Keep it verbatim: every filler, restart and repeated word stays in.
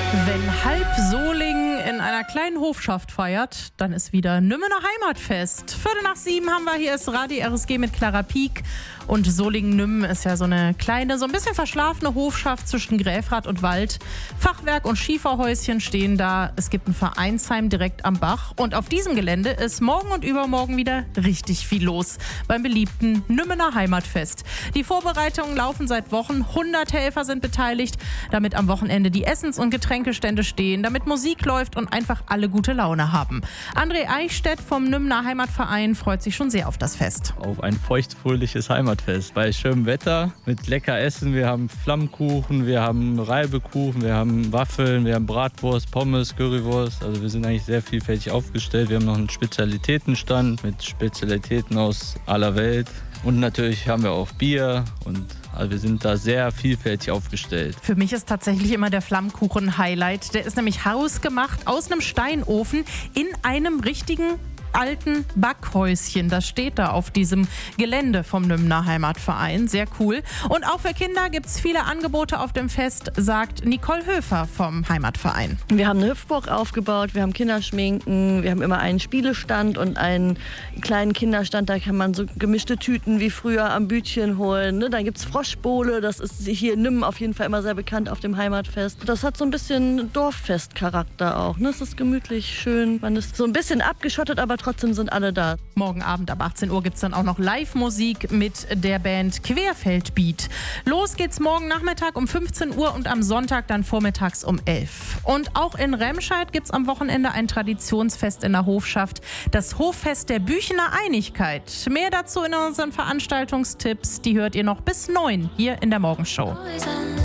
Wenn halb Solingen in einer kleinen Hofschaft feiert, dann ist wieder Nümmener Heimatfest. Viertel nach sieben haben wir, hier ist Radio R S G mit Clara Pieck. Und Solingen-Nümmen ist ja so eine kleine, so ein bisschen verschlafene Hofschaft zwischen Gräfrath und Wald. Fachwerk und Schieferhäuschen stehen da. Es gibt ein Vereinsheim direkt am Bach. Und auf diesem Gelände ist morgen und übermorgen wieder richtig viel los beim beliebten Nümmener Heimatfest. Die Vorbereitungen laufen seit Wochen. hundert Helfer sind beteiligt, damit am Wochenende die Essens- und Getränkestände stehen, damit Musik läuft und einfach alle gute Laune haben. André Eichstädt vom Nümmener Heimatverein freut sich schon sehr auf das Fest. Auf ein feuchtfröhliches Heimatfest bei schönem Wetter mit lecker Essen. Wir haben Flammkuchen, wir haben Reibekuchen, wir haben Waffeln, wir haben Bratwurst, Pommes, Currywurst. Also wir sind eigentlich sehr vielfältig aufgestellt. Wir haben noch einen Spezialitätenstand mit Spezialitäten aus aller Welt. Und natürlich haben wir auch Bier und also wir sind da sehr vielfältig aufgestellt. Für mich ist tatsächlich immer der Flammkuchen Highlight. Der ist nämlich hausgemacht aus einem Steinofen in einem richtigen alten Backhäuschen. Das steht da auf diesem Gelände vom Nümmener Heimatverein. Sehr cool. Und auch für Kinder gibt es viele Angebote auf dem Fest, sagt Nicole Höfer vom Heimatverein. Wir haben eine Hüpfburg aufgebaut, wir haben Kinderschminken, wir haben immer einen Spielestand und einen kleinen Kinderstand. Da kann man so gemischte Tüten wie früher am Bütchen holen. Ne? Dann gibt es Froschbowle, das ist hier in Nümmen auf jeden Fall immer sehr bekannt auf dem Heimatfest. Das hat so ein bisschen Dorffestcharakter auch. Ne? Es ist gemütlich, schön. Man ist so ein bisschen abgeschottet, aber trotzdem sind alle da. Morgen Abend ab achtzehn Uhr gibt es dann auch noch Live-Musik mit der Band Querfeldbeat. Los geht's morgen Nachmittag um fünfzehn Uhr und am Sonntag dann vormittags um elf. Und auch in Remscheid gibt es am Wochenende ein Traditionsfest in der Hofschaft, das Hoffest der Büchener Einigkeit. Mehr dazu in unseren Veranstaltungstipps, die hört ihr noch bis neun hier in der Morgenshow.